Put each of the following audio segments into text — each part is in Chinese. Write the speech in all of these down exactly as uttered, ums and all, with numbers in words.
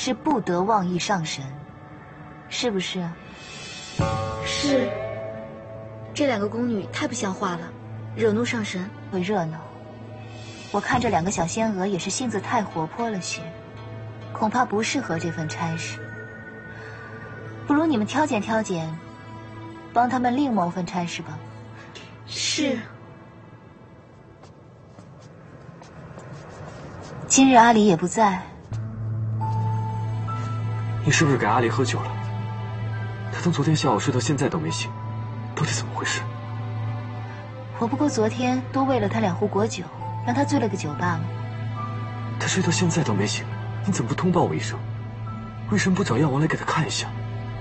是不得妄议上神，是不是？ 是。这两个宫女太不像话了，惹怒上神会热闹。我看这两个小仙娥也是性子太活泼了些，恐怕不适合这份差事。不如你们挑拣挑拣，帮他们另谋份差事吧。 是。 今日阿离也不在。 你是不是给阿离喝酒了？他从昨天下午睡到现在都没醒，到底怎么回事？ 我不过昨天多喂了他两壶果酒，让他醉了个酒罢了。 他睡到现在都没醒，你怎么不通报我一声？为什么不找药王来给他看一下？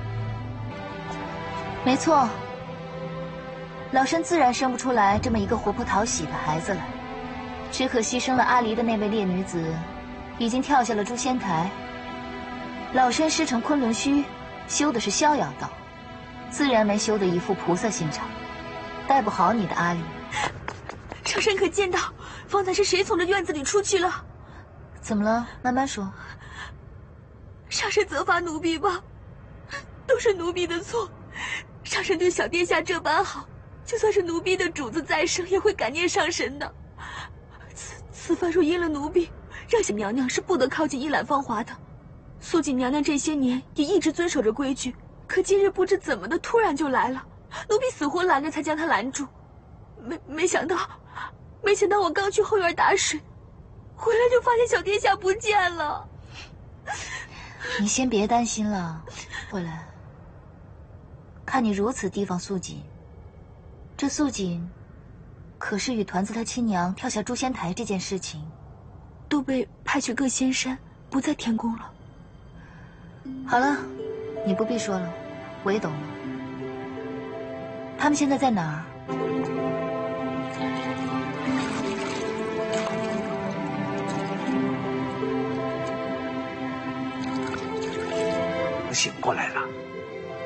没错，老身自然生不出来这么一个活泼讨喜的孩子来。只可惜生了阿离的那位烈女子，已经跳下了诛仙台。老身师承昆仑虚，修的是逍遥道，自然没修得一副菩萨心肠，带不好你的阿离。 上神可见到方才是谁从这院子里出去了？ 怎么了？慢慢说。 上神责罚奴婢吧，都是奴婢的错。上神对小殿下这般好，就算是奴婢的主子再生，也会感念上神的。此此番若因了奴婢，让小娘娘是不得靠近一览芳华的。素锦娘娘这些年也一直遵守着规矩，可今日不知怎么的突然就来了，奴婢死活拦着才将她拦住。没没想到，没想到我刚去后院打水，回来就发现小殿下不见了。 你先别担心了，慧兰。看你如此提防素锦，这素锦可是与团子他亲娘跳下诛仙台这件事情， 都被派去各仙山，不在天宫了。 好了，你不必说了，我也懂了。他们现在在哪儿？ 醒过来了。